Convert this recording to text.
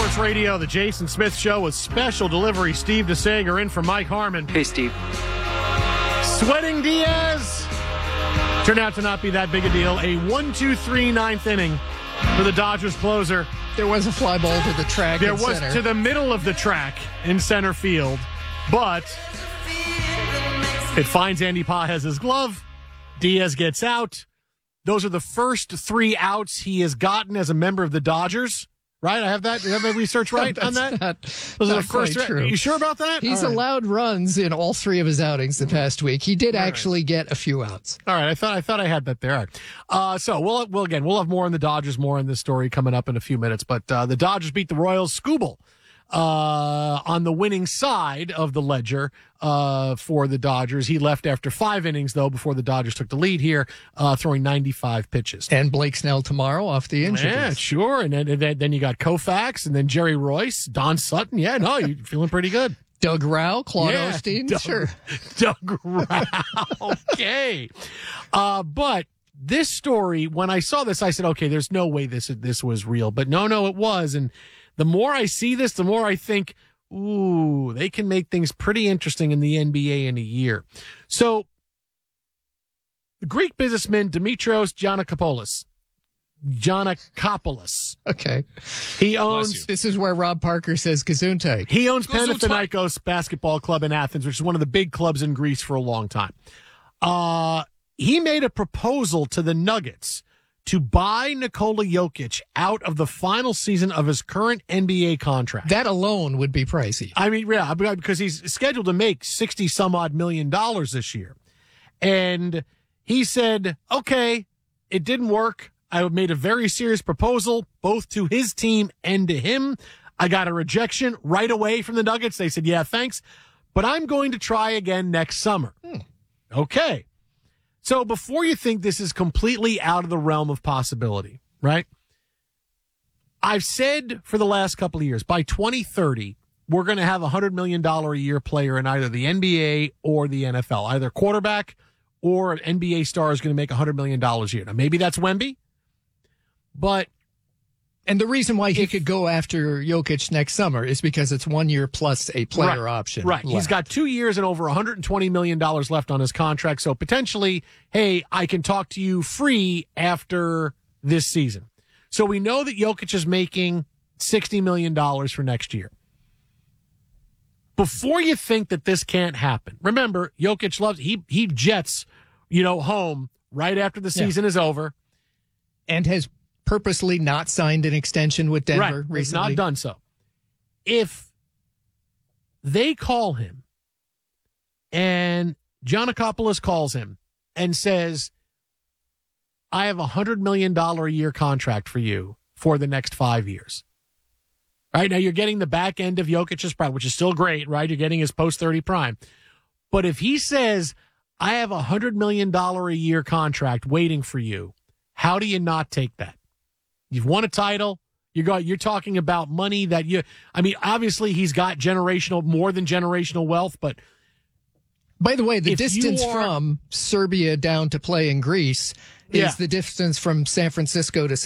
Sports Radio, the Jason Smith Show with special delivery. Steve DeSager in for Mike Harmon. Hey, Steve. Sweating Diaz turned out to not be that big a deal. A 1-2-3 ninth inning for the Dodgers closer. There was a fly ball to the track. There was to the middle of the track in center field, but it finds Andy Pages' glove. Diaz gets out. Those are the first 3 outs he has gotten as a member of the Dodgers. Right? I have that. You have my research right on that? Those are the first. True. Are you sure about that? He's allowed runs in all 3 of his outings the past week. He did actually get a few outs. All right. I thought I had that there. All right. So we'll have more on the Dodgers, more on this story coming up in a few minutes. But the Dodgers beat the Royals. Skubal on the winning side of the ledger for the Dodgers. He left after 5 innings, though, before the Dodgers took the lead here, throwing 95 pitches. And Blake Snell tomorrow off the injury. Yeah, sure. And then you got Koufax, and then Jerry Royce, Don Sutton. Yeah, no, you're feeling pretty good. Doug Rauch, Claude Osteen. Sure. Doug Rauch. Okay. But this story, when I saw this, I said, okay, there's no way this was real. But no, it was. And the more I see this, the more I think, ooh, they can make things pretty interesting in the NBA in a year. So, the Greek businessman Dimitrios Giannakopoulos. Okay. He owns... This is where Rob Parker says Gesundheit. He owns Panathinaikos Basketball Club in Athens, which is one of the big clubs in Greece for a long time. He made a proposal to the Nuggets to buy Nikola Jokic out of the final season of his current NBA contract. That alone would be pricey. I mean, yeah, because he's scheduled to make $60-some-odd million this year. And he said, okay, it didn't work. I made a very serious proposal, both to his team and to him. I got a rejection right away from the Nuggets. They said, yeah, thanks, but I'm going to try again next summer. Okay. So before you think this is completely out of the realm of possibility, right? I've said for the last couple of years, by 2030, we're going to have a $100 million a year player in either the NBA or the NFL. Either quarterback or an NBA star is going to make $100 million a year. Now, maybe that's Wemby, but... And the reason why he could go after Jokic next summer is because it's 1 year plus a player option. Right. He's got 2 years and over $120 million left on his contract. So potentially, hey, I can talk to you free after this season. So we know that Jokic is making $60 million for next year. Before you think that this can't happen, remember, Jokic loves, he jets, home right after the season is over. And has purposely not signed an extension with Denver recently. He's not done so. If they call him and Giannakopoulos calls him and says, I have a $100 million a year contract for you for the next 5 years. Right now, you're getting the back end of Jokic's prime, which is still great, right? You're getting his post-30 prime. But if he says, I have a $100 million a year contract waiting for you, how do you not take that? You've won a title. You're talking about money that obviously he's got more than generational wealth, but by the way, the distance from Serbia down to play in Greece is the distance from San Francisco to